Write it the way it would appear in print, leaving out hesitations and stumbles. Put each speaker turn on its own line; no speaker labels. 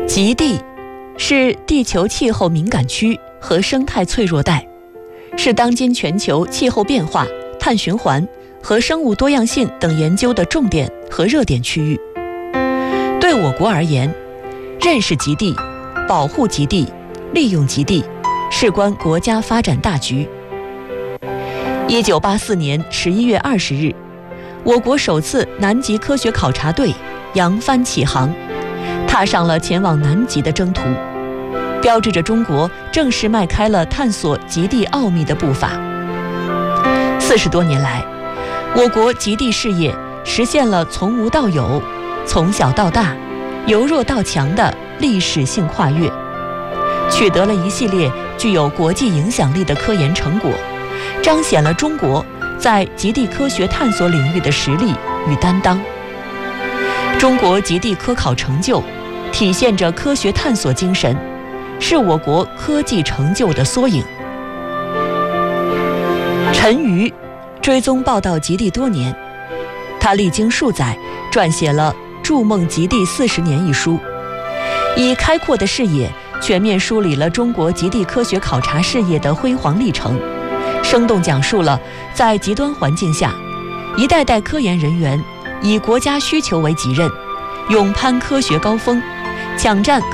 极地是地球气候敏感区和生态脆弱带，是当今全球气候变化、碳循环和生物多样性等研究的重点和热点区域。对我国而言，认识极地、保护极地、利用极地，事关国家发展大局。1984年11月20日，我国首次南极科学考察队扬帆起航，踏上了前往南极的征途，标志着中国正式迈开了探索极地奥秘的步伐。40多年来，我国极地事业实现了从无到有、从小到大、由弱到强的历史性跨越，取得了一系列具有国际影响力的科研成果，彰显了中国在极地科学探索领域的实力与担当。中国极地科考成就体现着科学探索精神，是我国科技成就的缩影。陈瑜追踪报道极地多年，他历经数载撰写了《筑梦极地40年》一书，以开阔的视野全面梳理了中国极地科学考察事业的辉煌历程，生动讲述了在极端环境下，一代代科研人员以国家需求为己任，勇攀科学高峰，抢占